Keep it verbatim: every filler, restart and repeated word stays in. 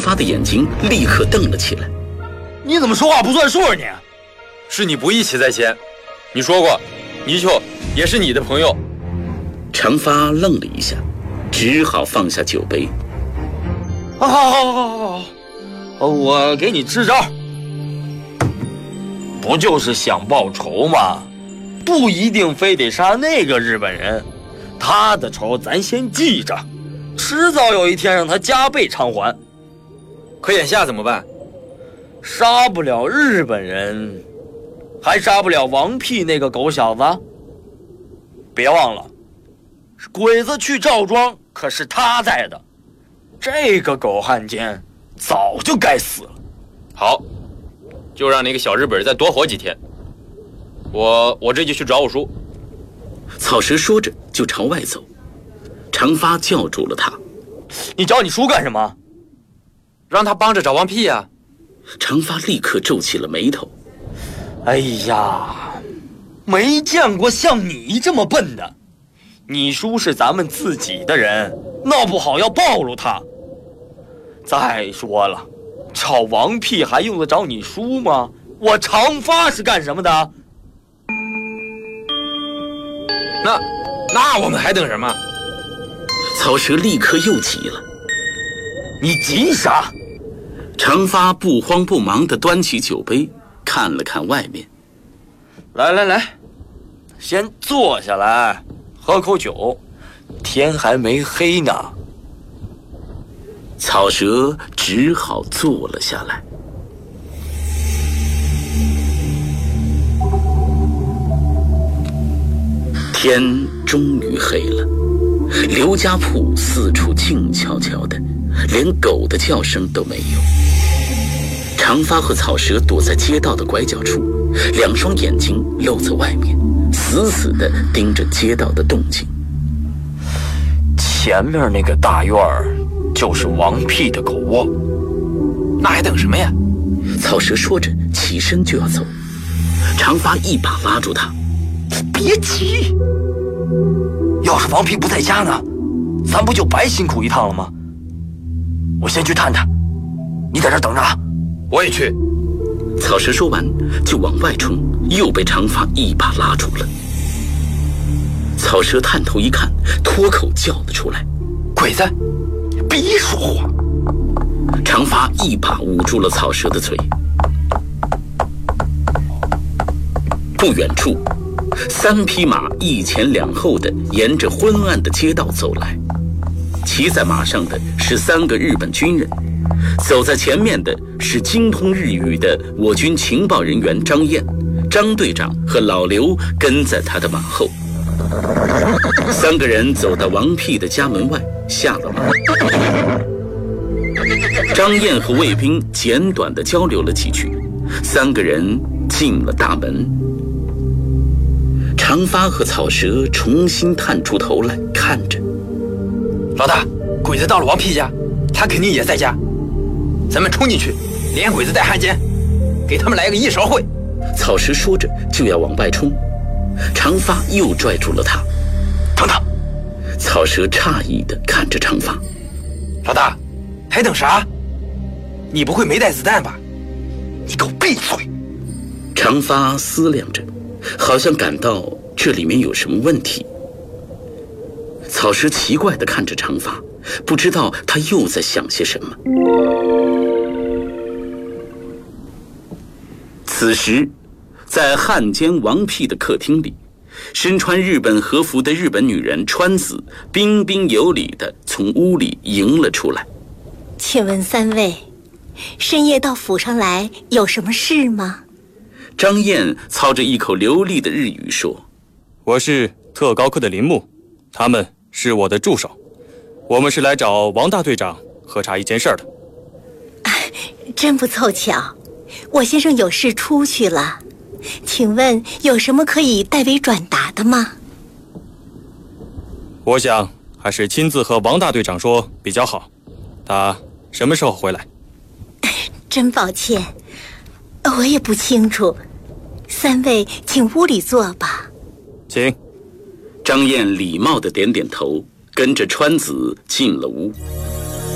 发的眼睛立刻瞪了起来。 你怎么说话不算数啊你？ 是你不义气在先，你说过泥鳅也是你的朋友。 长发愣了一下，只好放下酒杯。 好好好好好好，我给你支招。不就是想报仇吗？不一定非得杀那个日本人，他的仇咱先记着，迟早有一天让他加倍偿还。 可眼下怎么办？ 杀不了日本人，还杀不了王屁那个狗小子。别忘了，鬼子去赵庄可是他在的，这个狗汉奸早就该死了。 好，就让那个小日本人再多活几天。我我这就去找我叔。 草蛇说着就朝外走，长发叫住了他。 你找你叔干什么？ 让他帮着找王屁呀、啊！ 长发立刻皱起了眉头。 哎呀，没见过像你这么笨的。你叔是咱们自己的人，闹不好要暴露他。再说了，找王屁还用得着你叔吗？我长发是干什么的？ 那那我们还等什么？ 草蛇立刻又急了。 你急啥？ 长发不慌不忙地端起酒杯，看了看外面。 来来来，先坐下来，喝口酒，天还没黑呢。 草蛇只好坐了下来。天终于黑了，刘家铺四处静悄悄的，连狗的叫声都没有。长发和草蛇躲在街道的拐角处，两双眼睛露在外面，死死地盯着街道的动静。 前面那个大院儿就是王屁的狗窝， 那还等什么呀？ 草蛇说着起身就要走，长发一把拉住他。 别急，要是王屁不在家呢，咱不就白辛苦一趟了吗？我先去探探，你在这等着啊。 我也去。 草蛇说完就往外冲，又被长发一把拉住了。草蛇探头一看，脱口叫了出来：“ 鬼子！” 别说话！ 长发一把捂住了草蛇的嘴。不远处，三匹马一前两后的沿着昏暗的街道走来，骑在马上的是三个日本军人，走在前面的是精通日语的我军情报人员张燕，张队长和老刘跟在他的马后。三个人走到王屁的家门外，下了马。张燕和卫兵简短地交流了几句，三个人进了大门。长发和草蛇重新探出头来看着。 老大，鬼子到了王屁家，他肯定也在家，咱们冲进去，连鬼子带汉奸，给他们来个一勺烩。 草蛇说着就要往外冲，长发又拽住了他。 等等！ 草蛇诧异地看着长发。 老大，还等啥？你不会没带子弹吧？ 你给我闭嘴！ 长发思量着，好像感到这里面有什么问题。草蛇奇怪地看着长发，不知道他又在想些什么。此时，在汉奸王屁的客厅里，身穿日本和服的日本女人川子彬彬有礼地从屋里迎了出来。 请问三位，深夜到府上来有什么事吗？ 张燕操着一口流利的日语说：“ 我是特高科的林木，他们是我的助手，我们是来找王大队长核查一件事的。” 啊，真不凑巧，我先生有事出去了，请问有什么可以代为转达的吗？ 我想还是亲自和王大队长说比较好，他什么时候回来？ 真抱歉，我也不清楚，三位请屋里坐吧。 请。 张燕礼貌地点点头，跟着川子进了屋。